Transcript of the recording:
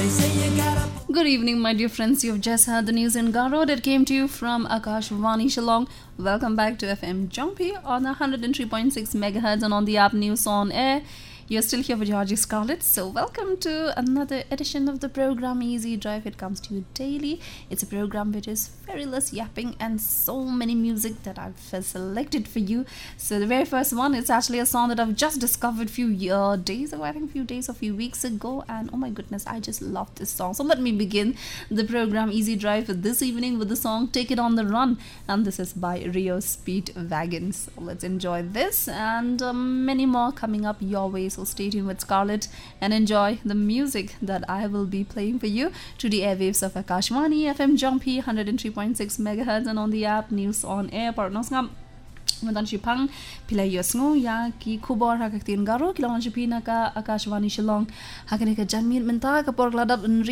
Good evening, my dear friends. You've just heard the news in Garo that came to you from Akashvani Shillong. Welcome back to FM Jumpy on 103.6 megahertz and on the app News on Air. You're still here with Georgie Scarlett, so welcome to another edition of the program Easy Drive. It comes to you daily. It's a program which is very less yapping and so many music that I've selected for you. So the very first one is actually a song that I've just discovered few days ago, I think a few weeks ago, and oh my goodness, I just love this song. So let me begin the program Easy Drive this evening with the song Take It on the Run, and this is by Rio Speedwagon. So let's enjoy this and many more coming up your way. So stay tuned with Scarlett and enjoy the music that I will be playing for you to the airwaves of Akashvani FM Jumpy 103.6 megahertz and on the app News on Air. Partners ngam Madan Shipang Pilayos ngo ya ki kubor hakaktin garo kilongan Shipina ka Akashvani Shillong hakane ka janmin menta ka porgladap